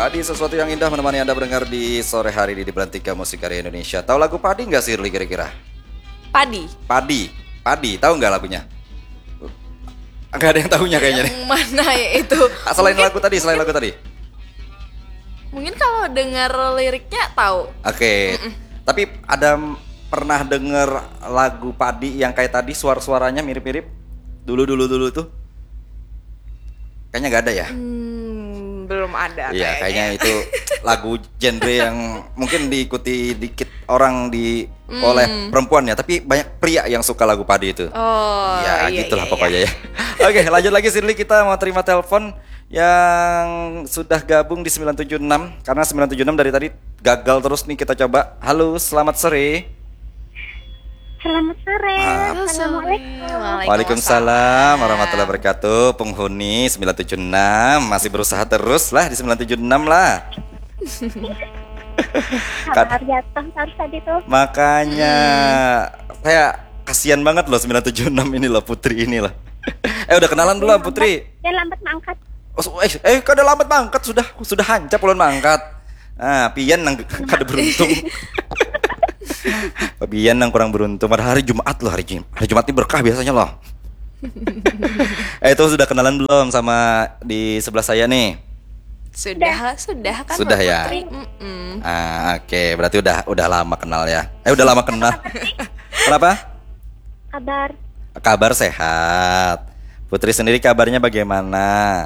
Padi sesuatu yang indah menemani Anda mendengar di sore hari ini di Belantika Musik Karya Indonesia. Tahu lagu Padi nggak Shirley kira-kira? Padi. Padi, tahu nggak lagunya? Nggak ada yang tahunya kayaknya nih. Yang mana ya itu? Selain lagu tadi. Mungkin kalau dengar liriknya tahu. Oke. Tapi ada pernah denger lagu Padi yang kayak tadi suaranya mirip-mirip? Dulu tuh? Kayaknya nggak ada ya? Belum ada. Iya, kayaknya itu lagu genre yang mungkin diikuti dikit orang oleh perempuan ya, tapi banyak pria yang suka lagu Padi itu. Oh, ya iya, gitulah iya, pokoknya ya. Oke, lanjut lagi Shirley, kita mau terima telepon yang sudah gabung di 976 karena 976 dari tadi gagal terus nih, kita coba. Halo, selamat sore. Selamat sore. Assalamualaikum. Waalaikumsalam warahmatullahi wabarakatuh. Penghuni 976 masih berusaha terus lah di 976 lah. Kabar jatuh harus tadi tuh. Makanya saya kasihan banget loh 976 ini loh, Putri ini loh. Udah kenalan belum Putri? Dia lambat mangkat. Kok udah lambat mangkat, sudah hancap ulun mangkat. Pian nang kada beruntung. Pian nang kurang beruntung pada hari Jumat loh, hari Jumat ini berkah biasanya loh. Itu sudah kenalan belum sama di sebelah saya nih? Sudah kan. Sudah ya. Oke, berarti udah lama kenal ya. Udah lama kenal. Kenapa? Kabar sehat. Putri sendiri kabarnya bagaimana?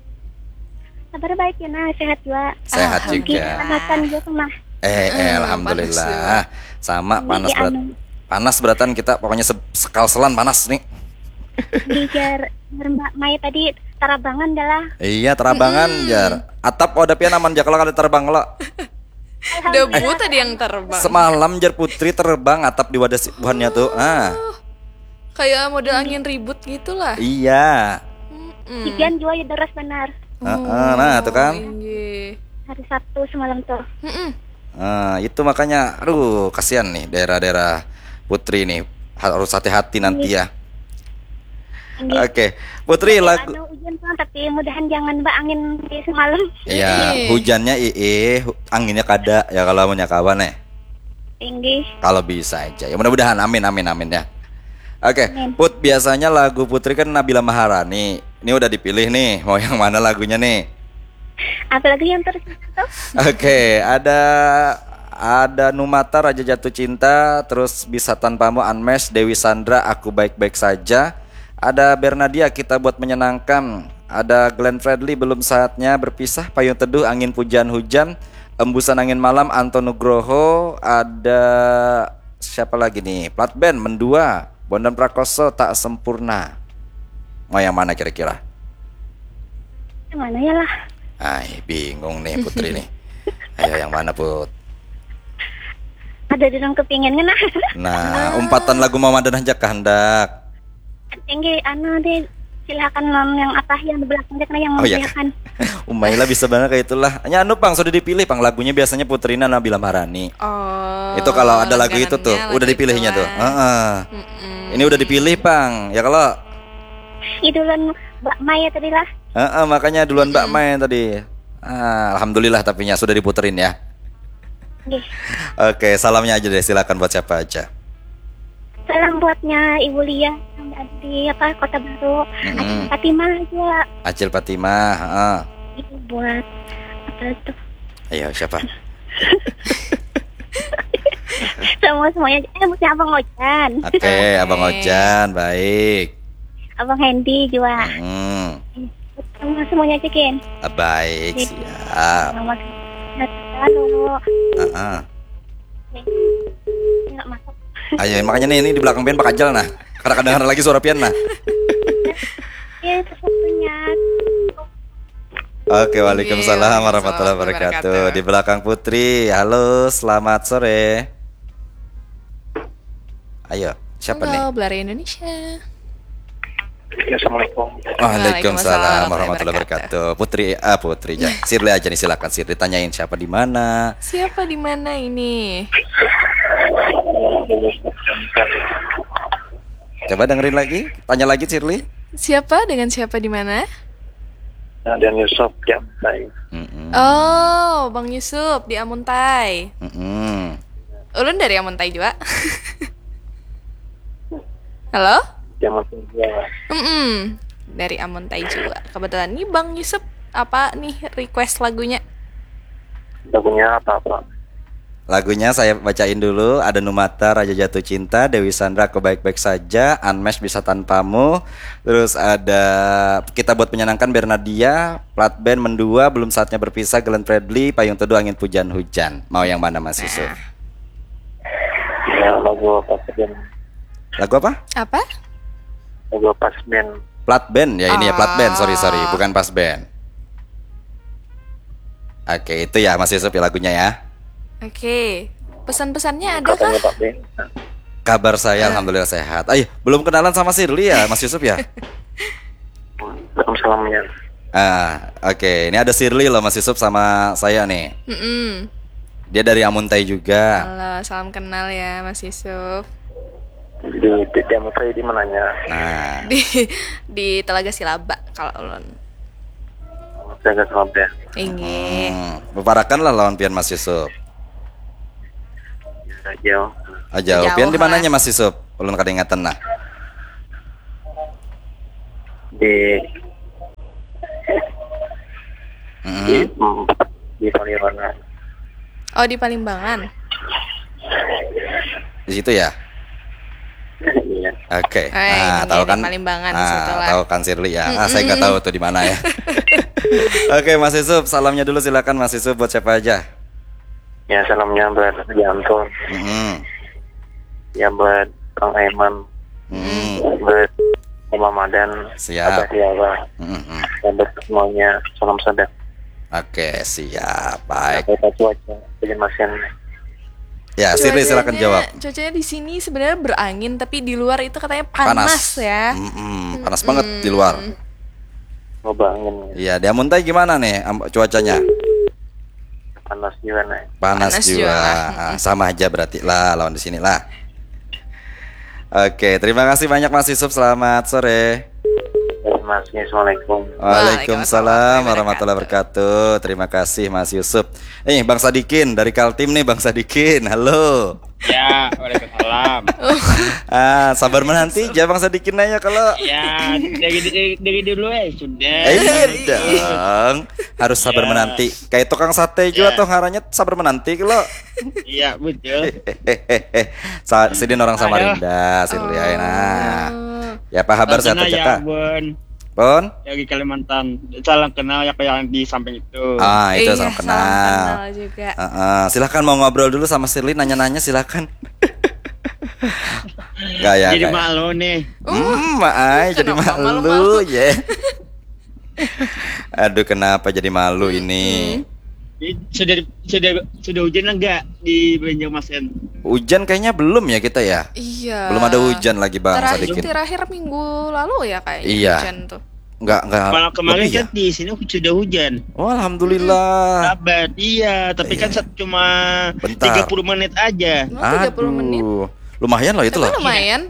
Kabar baik ya, nah sehat juga. Sehat juga. Makan juga mah. Alhamdulillah. Sama panas beratan kita, pokoknya sekalselan panas nih. Dijar Mbak Mai tadi terabangan dah. Iya, terabangan jar. Atap ada pian aman jar kalau ada terbang lo. Debu tadi yang terbang. Semalam jar Putri terbang atap di wadah buhannya tuh. Kayak model angin ribut gitulah. Iya. Hujan juga ya deras benar. Nah, itu kan. Hari Sabtu semalam tuh. Itu makanya kasihan nih daerah-daerah Putri nih, harus hati-hati nanti ya. Oke, Putri lagu hujan tuh, tapi mudahan jangan angin di semalam. Iya, hujannya anginnya kada ya kalau mau kawan ya. Tinggi. Kalau bisa aja. Ya mudah-mudahan, amin ya. Oke, Put, biasanya lagu Putri kan Nabila Maharani. Ini udah dipilih nih, mau yang mana lagunya nih? Apalagi yang terus itu? Oke, ada Numata Raja Jatuh Cinta, terus Bisa Tanpamu Unmesh, Dewi Sandra Aku Baik-Baik Saja, ada Bernadia Kita Buat Menyenangkan, ada Glenn Fredly Belum Saatnya Berpisah, Payung Teduh Angin Pujian Hujan, Embusan Angin Malam Anton Nugroho, ada siapa lagi nih? Plat Band Mendua, Bondan Prakoso Tak Sempurna. Mau yang mana kira-kira? Yang mana ya lah? Bingung nih Putri nih. Ayo yang mana Put? Ada di dalam kepingin kan? Nah, umpatan lagu Mama dan Hanjak kehendak. Tinggi, deh silakan yang apa yang di belakang dia yang membiarkan. Umayla bisa banget kayak itulah. Hanya Pang sudah dipilih Pang lagunya biasanya Putrina Nabila Maharani. Itu kalau ada lagu itu tuh udah dipilihnya tuh. Ini udah dipilih Pang. Ya kalau duluan Mbak Maya tadi lah. Makanya duluan Mbak Maya tadi. Alhamdulillah tapinya sudah diputerin ya. Oke, salamnya aja deh, silakan buat siapa aja. Salam buatnya Ibu Lia yang ada di Kota Baru. Acil Fatimah aja. Acil Fatimah. Itu buat apa itu? Ayo siapa? Semuanya. Mesti Abang Ojan. Oke, Abang Ojan, baik. Abang Hendy juga. Semuanya aja Ken. Baik, siap. Halo. Nggak masuk. Ayo, makanya nih di belakang pian Pak Ajal nah. Kadang-kadang lagi suara pian nah. Iya, itu satunya. Oke, waalaikumsalam warahmatullahi wabarakatuh. Di belakang Putri. Halo, selamat sore. Ayo, siapa nih? Halo, Belari Indonesia. Assalamualaikum. Waalaikumsalam warahmatullahi wabarakatuh. Putri ya. Shirley aja nih, silakan Shirley tanyain siapa di mana. Siapa di mana ini? Coba dengerin lagi, tanya lagi Shirley. Siapa dengan siapa di mana? Dan Yusuf ya, baik. Oh, Bang Yusuf di Amuntai. Mm-mm. Ulun dari Amuntai juga. Halo? Jaman juga. Dari Amuntai juga. Kebetulan nih Bang Yusuf apa nih request lagunya? Lagunya apa? Lagunya saya bacain dulu. Ada Numata, Raja Jatuh Cinta, Dewi Sandra, Aku Baik-Baik Saja, Unmesh, Bisa Tanpamu. Terus ada Kita Buat Menyenangkan, Bernadia, Plat Band, Mendua, Belum Saatnya Berpisah, Glenn Fredly, Payung Teduh, Angin Pujan Hujan. Mau yang mana Mas Yusuf? Ya, lagu pas band. Lagu apa? Apa? Lagu pas band. Plat Band ya, ini ya Plat Band. Sorry, bukan Pas Band. Oke, itu ya Mas Yusuf ya lagunya ya. Oke. Pesan-pesannya ada kah? Katanya Pak Ben. Kabar saya alhamdulillah sehat. Ayo, belum kenalan sama Shirley ya Mas Yusuf ya? Belum salamnya. Oke. Ini ada Shirley loh Mas Yusuf sama saya nih. Dia dari Amuntai juga. Halo, salam kenal ya Mas Yusuf. Di Amuntai di mananya? Nah, Di Telaga Silaba kalau ulun. Saya nggak salam ya. Inge. beparakanlah lawan pian Mas Yusuf. Jauh. Jauh. Jauh Pian di mananya lah. Mas Yusuf? Ulun kada ingatan nah. Di Mm-mm. di Palirana. Oh, di Palimbangan. Di situ ya. Iya. Oke. Ini Tahu di kan? Palimbangan, di situ lah. Tahu kan Shirley ya. Saya nggak tahu tuh di mana ya. Oke, Mas Yusuf, salamnya dulu silakan Mas Yusuf buat siapa aja. Ya, salamnya buat Janton. Ya, buat Kang Aiman. Buat Imam Madan. Siap. Abah Tiara. Dan buat semuanya, salam sadar. Oke, siap. Baik. Kita cuaca Banjarmasin. Ya, Shirley silakan jawab. Cuacanya di sini sebenarnya berangin, tapi di luar itu katanya panas ya. Panas banget di luar. Mau bangin. Iya, di Amuntai gimana nih cuacanya? Panas juga nih. Panas Panas juga. juga. Sama aja berarti lah lawan di sini lah. Oke, terima kasih banyak Mas Yusuf. Selamat sore. Mas, assalamualaikum. Waalaikumsalam warahmatullahi wabarakatuh. Terima kasih Mas Yusuf. Bang Sadikin dari Kaltim nih, Bang Sadikin. Halo. Ya, waalaikumsalam. Sabar menanti aja Bang Sadikin aja kalau. Ya, dari dulu sudah. Iya dong. Harus sabar menanti. Kayak tukang sate juga tuh ngarannya sabar menanti kalau. Iya, betul. Sidin orang Samarinda, Silvia. Nah. Ya apa kabar sehat aja ya, Kak? Bon? Dari Kalimantan. Salam kenal ya kayak yang di samping itu. Itu Iya, salam kenal. salam kenal juga. Silahkan mau ngobrol dulu sama Shirley, nanya-nanya silahkan. Gak ya? Jadi gak ya? malu nih. Maai jadi Kenapa malu malu-malu? ya. Aduh kenapa jadi malu ini? Sudah hujan enggak di Banjarmasin? Hujan kayaknya belum ya kita ya. Iya. Belum ada hujan lagi Bang Sadikin. Terakhir minggu lalu ya kayaknya Iya. hujan tuh. Enggak. Malam kemarin lebih ya? kan di sini sudah hujan. Oh, alhamdulillah. Sabar, iya, tapi kan cuma Bentar. 30 menit aja. Oh, 30 menit. Lumayan loh itu Tapi loh. lumayan.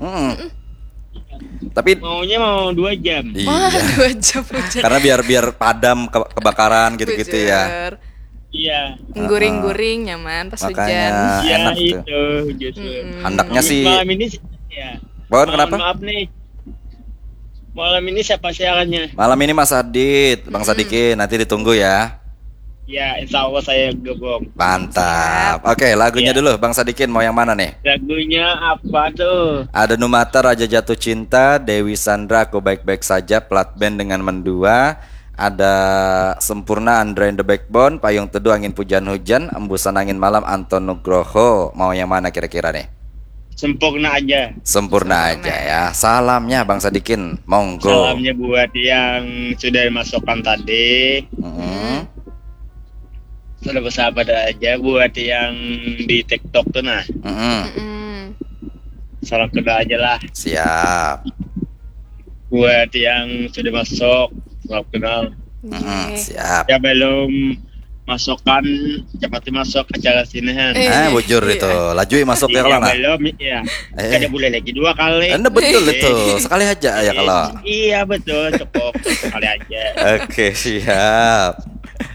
Tapi Maunya mau 2 jam. Wah, iya. 2 jam hujan. Karena biar padam kebakaran gitu-gitu ya. Hujan. Iya. Guring-guring nyaman pas Makanya. hujan. Iya Enak tuh. itu justru. Handaknya sih. Malam ini ya. Bon, Mohon kenapa? Maaf nih. Malam ini siapa siarannya? Malam ini Mas Adit, Bang Sadikin, nanti ditunggu ya. Ya, insya Allah saya gabung. Mantap. Oke, lagunya Iya. dulu Bang Sadikin mau yang mana nih? Lagunya apa tuh? Ada Numata, Raja Jatuh Cinta, Dewi Sandra, Aku Baik-Baik Saja, Plat Band dengan Mendua. Ada Sempurna, Andre and the Backbone, Payung Teduh, Angin Pujan Hujan, Embusan Angin Malam, Anton Nugroho. Mau yang mana kira-kira nih? Sempurna aja. Sempurna aja ya. Salamnya Bang Sadikin, monggo. Salamnya buat yang sudah dimasukkan tadi. Sudah bersahabat aja buat yang di TikTok tuh nah. Salam kenal aja lah. Siap. Buat yang sudah masuk, salam kenal. Siap. Ya belum masukkan cepat masuk acara sini kan. Bujur itu. Laju masuk ya Iya, kalau nah. belum ya. Kada boleh lagi 2 kali. Anda betul itu. Sekali aja ya kalau. Iya betul, cukup sekali aja. Oke, siap.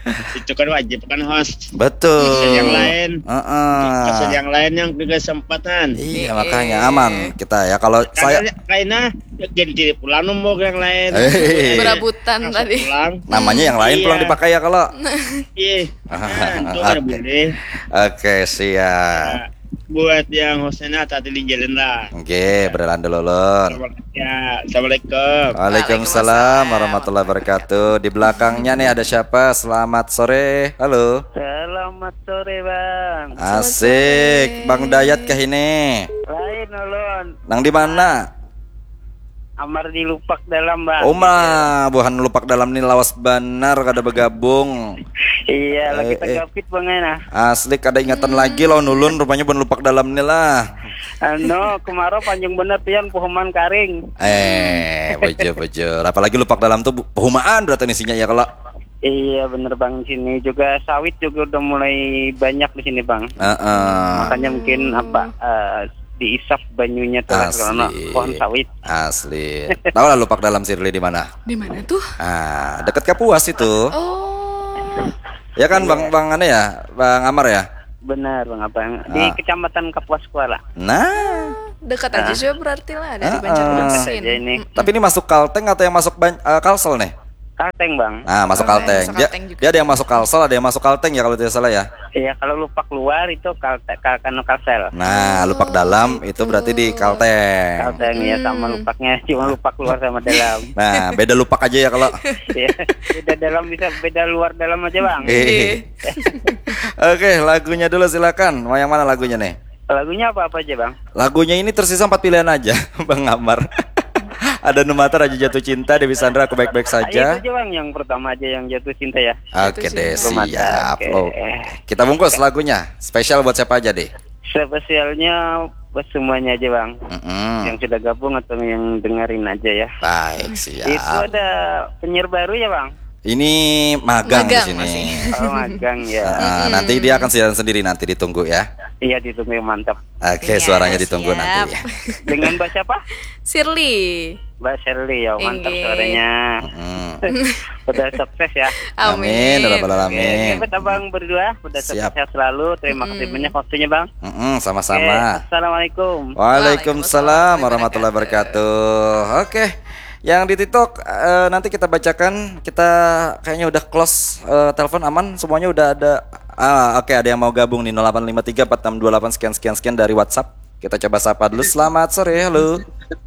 Itu kan wajib kan host. Betul. Yang lain. Heeh. Yang lain yang kesempatan. Iya, makanya aman kita ya. Kalau saya Kayaknya ganti pulang nomor yang lain. Berabutan Langsung tadi. pulang. namanya yang lain Iya. pulang dipakai ya kalau. Iya. Itu kan boleh. Oke, siap. Buat yang hostnya tadi di jalan lah. Oke, berjalan dulu Lun. Ya, assalamualaikum. Waalaikumsalam warahmatullahi wabarakatuh. Di belakangnya nih ada siapa? Selamat sore. Halo. Selamat sore bang. Asik. Bang Dayat kah ini? Lain ulun. Nang di mana? Amar di lupak dalam bang. Oma, buhan lupak dalam nih lawas benar kada bergabung. Iya lagi tegapit bang enak. Asli kada ingatan lagi lawan ulun rupanya buhan lupak dalam nih lah. Kemarau panjang bener pian pohoman karing. Bujur. Apalagi lupak dalam tuh perumahan berarti isinya ya kalau. Iya bener bang, sini juga sawit juga udah mulai banyak di sini bang. Makanya mungkin diisap banyunya tuh lah, karena pohon sawit. Asli. Tahu lah lupak dalam Sirli di mana? Di mana tuh? Dekat Kapuas itu. Oh. Ya kan Bang Ane ya, Bang Amar ya. Benar bang abang. Di Kecamatan Kapuas Kuala. Nah, Dekat aja juga berarti lah dari Banjarmasin. Saja ini. tapi ini masuk Kalteng atau yang masuk Kalsel nih? Kalteng bang. Masuk Kalteng. masuk Dia, Kalteng juga. dia ada yang masuk Kalsel, ada yang masuk Kalteng ya kalau tidak salah ya. Iya kalau lupa keluar itu Kalsel. Nah, lupak dalam itu berarti di Kalteng. Kalteng ya sama lupaknya, cuma lupa keluar sama dalam. Nah, beda lupak aja ya kalau. Ya, beda dalam bisa beda luar dalam aja bang. Oke, lagunya dulu silakan. Mau yang mana lagunya nih? Lagunya apa aja bang? Lagunya ini tersisa 4 pilihan aja, Bang Amar. Ada Numata, Raja Jatuh Cinta, Dewi Sandra, Aku Baik-Baik Saja. Itu aja bang, yang pertama aja yang jatuh cinta ya. Oke deh, siap. Oke. Oke. Kita bungkus lagunya. Spesial buat siapa aja deh? Spesialnya buat semuanya aja bang. Yang sudah gabung atau yang dengerin aja ya. Baik, siap. Itu ada penyiar baru ya bang? Ini magang di Magang sini. masih. Oh magang ya. Nanti dia akan siaran sendiri, nanti ditunggu ya. Iya ditunggu mantap. Oke, Iya, suaranya ditunggu siap. nanti ya. Dengan Mbak siapa? Sirli. Mbak Shirley ya mantap Iya. suaranya. Udah sukses ya. Amin, ya rabbal Oke, alamin. buat abang berdua udah Siap. sukses selalu. Terima kasih banyak waktunya bang. Sama-sama. Oke, assalamualaikum. Waalaikumsalam warahmatullahi wabarakatuh. Oke, yang di TikTok nanti kita bacakan. Kita kayaknya udah close telepon aman, semuanya udah ada. Oke, ada yang mau gabung nih 08534628 sekian dari WhatsApp. Kita coba sapa dulu. Selamat sore, halo.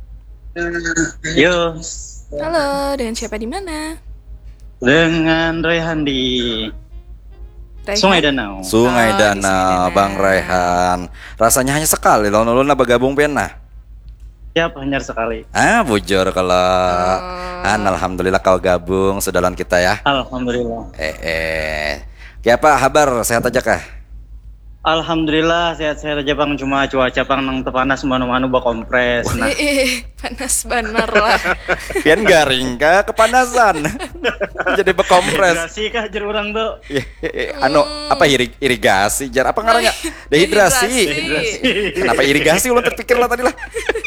Yo, Halo, dengan siapa di mana? dengan Rehan di Rehan? Sungai Danau. Sungai Oh, di Sungai Danau, Danau. Bang Rehan. Rasanya hanya sekali, lawan-lawan bergabung pena. Siap, hanya sekali. Bujur kalau alhamdulillah kau gabung sudahan kita ya. Alhamdulillah. Kayak apa kabar? Sehat aja kah? Alhamdulillah sehat-sehat aja bang. Cuma cuaca bang nang tepanas manu-manu bak kompres. Nah, Panas bener lah. Pian garing kah kepanasan. Jadi bekompres. dehidrasi kah jer urang tuh? Apa irigasi jar apa ngarannya? Dehidrasi. Kenapa irigasi ulun terpikir lah tadi lah.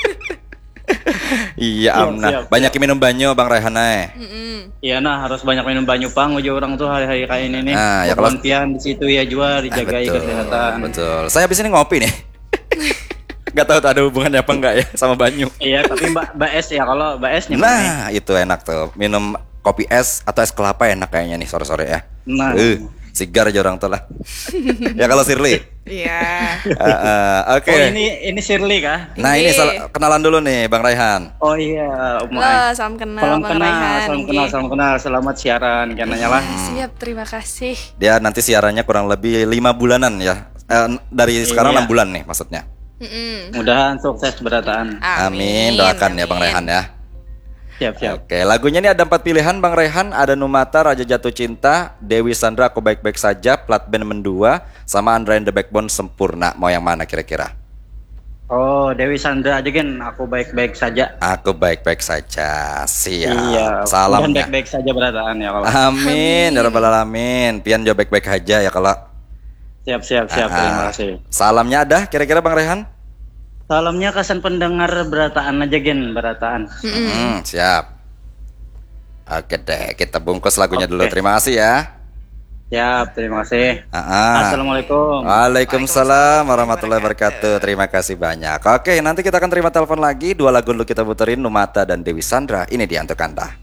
Iya amna. siap. Banyak minum banyu Bang Rehan ae. Iya nah harus banyak minum banyu pang. Uji orang tuh hari-hari kayak ini nih. Nah, ya kalau- Pian di situ ya juga dijagai kesehatan. Betul. Saya habis ini ngopi nih. Gak tahu tuh ada hubungannya apa enggak ya sama banyu. Iya tapi Mbak Es ya kalau Mbak Es Nah, itu enak tuh. Minum kopi es atau es kelapa enak kayaknya nih sore-sore ya. Nah. Sigar aja orang tuh lah. Ya kalau Sirli. Iya. Oke. Oh ini Shirley kah? Nah, ini Iya. kenalan dulu nih Bang Raihan. Oh iya, Halo, salam kenal Salam Bang kenal, Raihan. salam kenal. Selamat siaran karena lah. Siap, terima kasih. Dia nanti siarannya kurang lebih 5 bulanan ya. Dari sekarang Iya. 6 bulan nih maksudnya. Mudahan sukses berataan. Amin. Doakan ya Bang amin. Raihan ya. Siap. Oke, lagunya ini ada 4 pilihan Bang Rehan. Ada Numata, Raja Jatuh Cinta, Dewi Sandra, Aku Baik-Baik Saja, Plat Band Mendua, sama Andra and the Backbone Sempurna. Mau yang mana kira-kira? Oh Dewi Sandra aja kan aku baik-baik saja. Aku baik-baik saja. Siap. Iya. Salam Mudahan ya. baik-baik saja berataan ya kalau. Amin. Ya rabbal alamin. Pian jawab baik-baik aja ya kalau. Siap. Terima kasih. Salamnya ada kira-kira Bang Rehan? Salamnya kesan pendengar berataan aja gen berataan. Siap. Oke deh, kita bungkus lagunya dulu. Terima kasih ya. Siap, terima kasih. Ah. Assalamualaikum. Waalaikumsalam warahmatullahi wabarakatuh. Terima kasih banyak. Oke, nanti kita akan terima telepon lagi. 2 lagu dulu kita puterin, Numata dan Dewi Sandra. Ini dia untuk Anda.